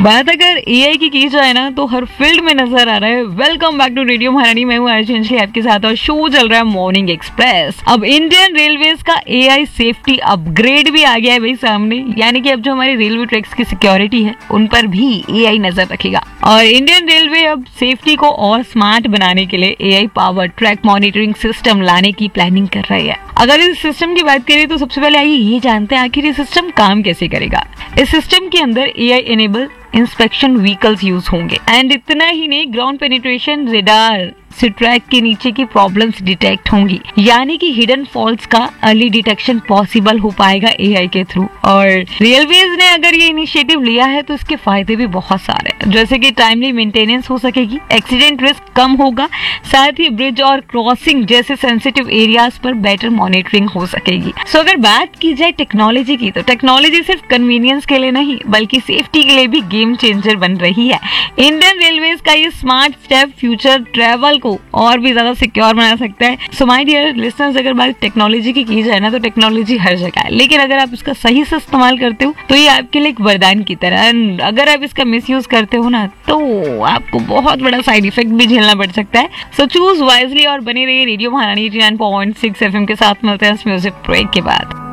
बात अगर एआई की जाए ना तो हर फील्ड में नजर आ रहा है। वेलकम बैक टू रेडियो महारानी, मैं हूँ अर्जुन आपके साथ और शो चल रहा है मॉर्निंग एक्सप्रेस। अब इंडियन रेलवेज का एआई सेफ्टी अपग्रेड भी आ गया है भाई सामने, यानी कि अब जो हमारे रेलवे ट्रैक्स की सिक्योरिटी है उन पर भी एआई नजर रखेगा। और इंडियन रेलवे अब सेफ्टी को और स्मार्ट बनाने के लिए AI power track monitoring system लाने की प्लानिंग कर रही है। अगर इस सिस्टम की बात करें तो सबसे पहले आइए ये जानते हैं आखिर ये सिस्टम काम कैसे करेगा। इस सिस्टम के अंदर AI enable inspection vehicles use होंगे एंड इतना ही नहीं, ग्राउंड पेनिट्रेशन रेडार से ट्रैक के नीचे की प्रॉब्लम्स डिटेक्ट होंगी, यानी कि हिडन फॉल्ट्स का अर्ली डिटेक्शन पॉसिबल हो पाएगा एआई के थ्रू। और रेलवेज ने अगर ये इनिशिएटिव लिया है तो इसके फायदे भी बहुत सारे हैं, जैसे कि टाइमली मेंटेनेंस हो सकेगी, एक्सीडेंट रिस्क कम होगा, साथ ही ब्रिज और क्रॉसिंग जैसे सेंसिटिव एरियाज पर बेटर मॉनिटरिंग हो सकेगी। सो अगर बात की जाए टेक्नोलॉजी की, तो टेक्नोलॉजी सिर्फ कन्वीनियंस के लिए नहीं बल्कि सेफ्टी के लिए भी गेम चेंजर बन रही है। इंडियन रेलवेज का ये स्मार्ट स्टेप फ्यूचर ट्रेवल को और भी ज्यादा सिक्योर बना सकता है। सो माय डियर लिसनर्स, अगर बात टेक्नोलॉजी की जाए ना तो टेक्नोलॉजी हर जगह है, लेकिन अगर आप इसका सही से इस्तेमाल करते हो तो ये आपके लिए एक वरदान की तरह है। अगर आप इसका मिसयूज करते हो ना तो आपको बहुत बड़ा साइड इफेक्ट भी झेलना पड़ सकता है। सो चूज वाइजली और बने रहिए रेडियो महारानी 89.6 FM के साथ। मिलते हैं इस म्यूजिक ब्रेक के बाद।